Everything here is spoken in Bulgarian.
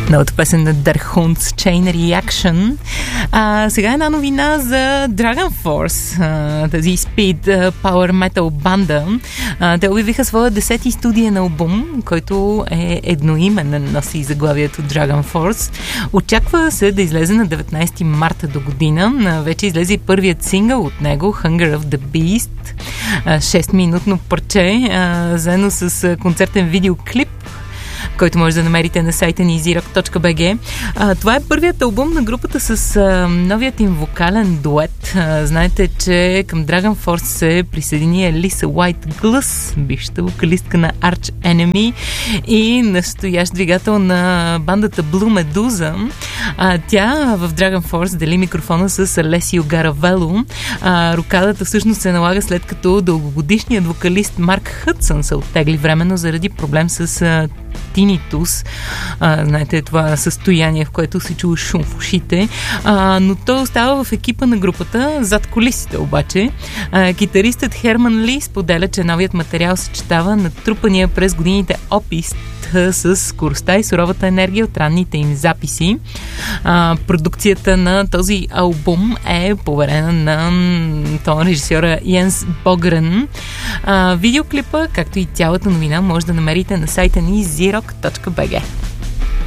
Новата песен на The Hunts, Chain Reaction. Сега една новина за Dragon Force, тази Speed Power Metal банда. Те обявиха своя 10-ти студиен албум, който е едноименен, носи заглавието Dragon Force. Очаква се да излезе на 19 марта до година. Вече излезе и първият сингъл от него, Hunger of the Beast. 6-минутно парче, заедно с концертен видеоклип, който може да намерите на сайта ни easyrock.bg. Това е първият албум на групата с новият им вокален дует. Знаете, че към Dragon Force се присъедини Алиса Уайт-Глъс, бившата вокалистка на Arch Enemy и настоящ двигател на бандата Blue Medusa. Тя в Dragon Force дели микрофона с Алесио Гаравело. Рокадата всъщност се налага след като дългогодишният вокалист Марк Хъдсън се оттегли временно заради проблем с тинитус. Знаете, това състояние, в което се чува шум в ушите. Но той остава в екипа на групата, зад кулисите обаче. Китаристът Херман Ли споделя, че новият материал съчетава натрупания през годините опит с скоростта и суровата енергия от ранните им записи. Продукцията на този албум е поверена на тон режисьора Йенс Богрен. Видеоклипа, както и цялата новина, може да намерите на сайта ни easyrock.bg.